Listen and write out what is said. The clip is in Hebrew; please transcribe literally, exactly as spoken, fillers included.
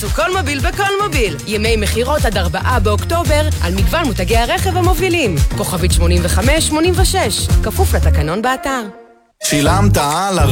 חפשו כל מוביל בכל מוביל. ימי מחירות עד ארבעה באוקטובר על מגוון מותגי הרכב המובילים. כוכבית שמונים וחמש שמונים ושש, כפוף לתקנון באתר. שילמת על